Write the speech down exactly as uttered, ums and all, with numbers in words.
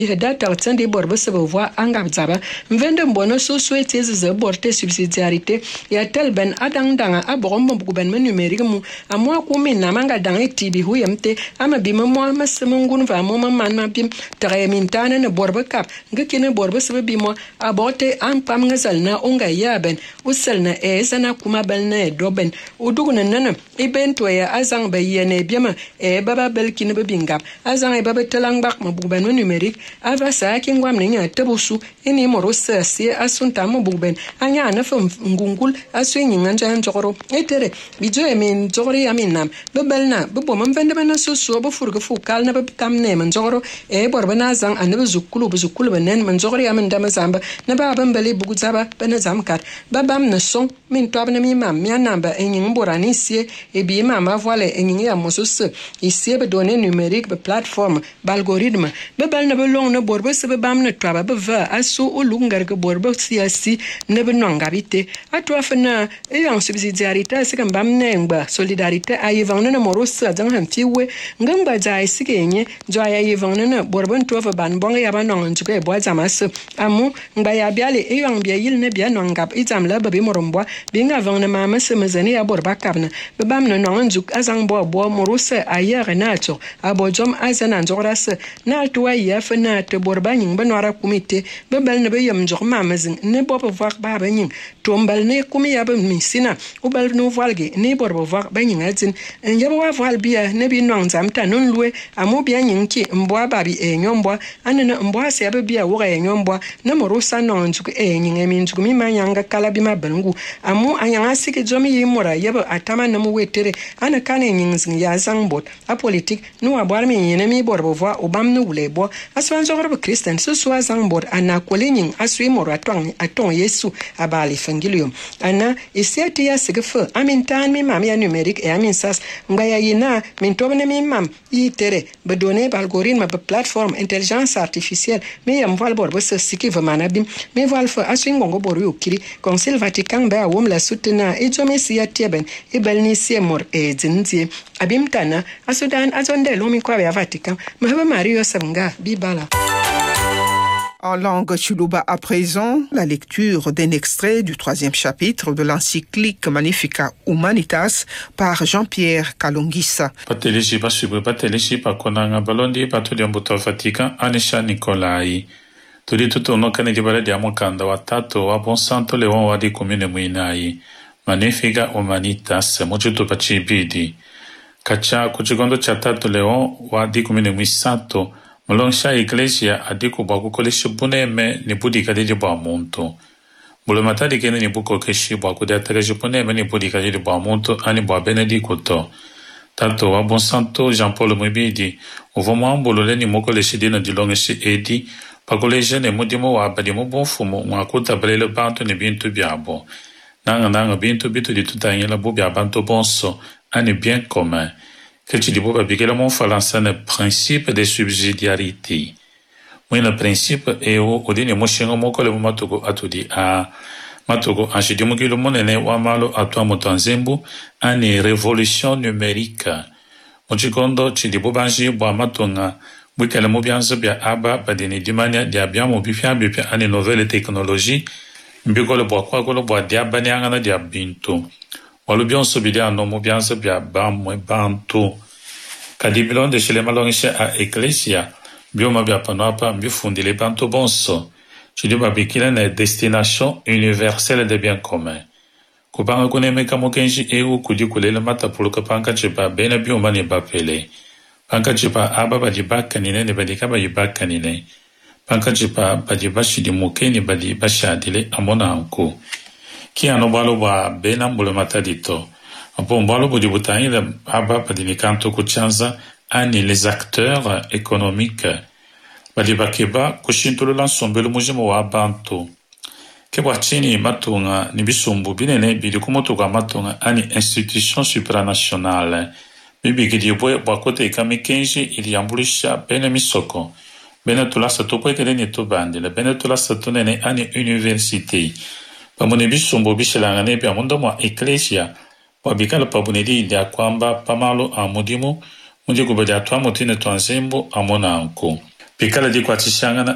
Data tsende borbe se bevoa angab zaba mvende mbono so souhaité ze borte subsidiarité ya tel ben adang danga abogombo gouvernement numérique mu amwa ku minna manga danga tibi hu yamte ama bima mo masemungun va mo man ma bim tare mintana ne borbe kap ngekine borbe se bimo abote am pam ngazal na onga yaben usel na e sana kuma belna doben uduguna nana ibento ya azang be yene biama e baba belkine be bingap azang e baba telangbak mo gouvernement numérique ava sa ki ngwam ne nya tebusu ini morosa si asunta mo buben anya na fam ngungul asu nyinga nja njoro etere bijo emin jori aminam bebelna bebo mamvende bana susu bo furga fukal na bekam ne man joro e borba na zang anabe zukulu buzukulu benen man jori amin dama zamba na ba bambele buguzaba bana zamkat babam na son min twabna mi mam mi anamba enyin borani sie e bi mama voile enyin ya mosus ici be données numériques be plateforme algorithme bebelna be long na borba se bam na twaba be va aso ulungar ke borba siasi ne be nongabite atwa fana e yang subsidiarité se kan bam nengba solidarité ayivang na morosa jang hantiwe ngamba jai sigenye joya yivang na borba ntwa ban bonga ya banong njuke bo jamas amu ngba ya biale e yang bia yil ne bia nongab ijamla be morombo binga vang na mama se mezani ya borba kabna be bam na nong njuk azang bo bo morosa ayere nacho abojom azana njoras na twa ya fana te borba nying banwara kumite bebel ne be yam jog mamazin ne bo voir ba ba nying tombal ne kumi ya be misina ubal no valge ne borba voir ba nying azin njaba wa val bia ne bi nong zamta non lue amu bia nying ki mbo ba bi e nyombo anana mbo se be bia wo e nyombo na morosa no njuk e nying e min njuk mi manyanga kala bi mabengu amu anyanga sike jomi yimora yeba atama na mu wetere ana kane nying zin ya zangbot a politique no abwar mi yene mi borba voir obam no ulebo aswan jogor Christian so so azangbor ana kolenying aswi moro atong atong Yesu abali fangilium ana isiati ya sigefo amintan mi mam ya numérique e amin sas ngaya yina min tobne mi mam yitere be données algorithme be plateforme intelligence artificielle mi yam val bor be siki vamana bim mi val fo aswi ngongo bor yokiri conseil vatican ba wom la soutenir e jomi siati ben e belni siemor e zinzie abim tana asudan azonde lomi kwa ya vatican mahaba mario sabnga bibala. En langue chuluba à présent, la lecture d'un extrait du troisième chapitre de l'encyclique Magnificat Humanitas par Jean-Pierre Kalongisa. Patelishi basubu patelishi pakonanga balondi patudiambuto Vatican Anisha Nicolai. Tudi tuto no kane di bala diamo kanda watato wa bon santo leon wa di comune muinai. Magnificat Humanitas mojuto pachibidi. Kacha kuchigondo chatato leon wa di comune muisato. Molongsha iglesia adiku baku koleshi buneme ni budika di ba monto. Bulomata di kene ni buko keshi baku de atreji buneme ni budika di ba monto ani ba benedicto. Tanto wa bon santo Jean Paul Mubidi uvo mwambulo le ni moko leshi dina di longeshi edi pa koleje ne mudimo wa badi mo bon fumo mwakuta brele banto ni bintu biabo. Nanga nanga bintu bitu di tutanyela bu biabanto bonso ani bien commun. Que tu dis pas que le monde fait le principe de subsidiarité. Oui, le principe est au au dernier motion mon collègue matogo a tout dit à matogo a je dis que le monde est wa malo à toi motanzembu une révolution numérique. Mon secondo tu dis pas banji bo matonga oui que le mot bien se bien aba ba de ni dimania dia bien mo bi fia bi une nouvelle technologie mbiko le bo kwa ko le bo dia banya ngana dia binto. Walu bien se bidia no mo bien se bien ba mo banto. Kadibilon de chez les malongisha a Ecclesia, bioma bia panoapa, bifundi le banto bonso. Tu dis babikila na destination universelle des biens communs. Kupanga kuneme kamo kenji eu kudi kulele mata puluka panka chipa bena bioma ni bapele. Panka chipa aba badi baka nine ni badi kaba yibaka nine. Panka chipa badi bashi di muke ni badi bashadile amona anko. Ki anobalo ba bena mbule mata dito. Bon, bon, le boutangi de Abba Padinikanto Kuchanza, ani les acteurs économiques. Badibakeba, Kushintolo l'ensemble, le mujimo wa Banto. Kebwachini Matunga, Nibisumbu, Binene, Bidikumotuga Matunga, ani institution supranationale. Bibi Gidibwe, Bakote Kamikenji, Iliambulisha, Benemisoko. Benetula Satokwe Keleni Tobandi, le Benetula Satonene, ani université. Pamonibisumbu, Bishelangane, Biamondomo, Ecclesia. Wabikala pabunedi dia kwamba pamalo amudimu mudiku badi atwa mutine twanzembo amona anko. pikala di kwa tishangana